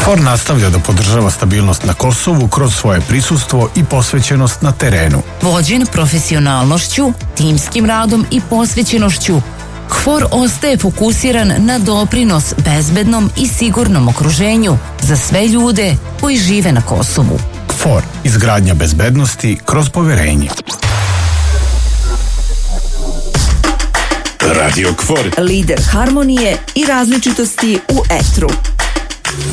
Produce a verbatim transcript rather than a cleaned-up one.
KFOR nastavlja da podržava stabilnost na Kosovu kroz svoje prisustvo i posvećenost na terenu. Vođen profesionalnošću, timskim radom i posvećenošću, KFOR ostaje fokusiran na doprinos bezbednom i sigurnom okruženju za sve ljude koji žive na Kosovu. KFOR, izgradnja bezbednosti kroz poverenje. Radio KFOR. Lider harmonije i različitosti u etru.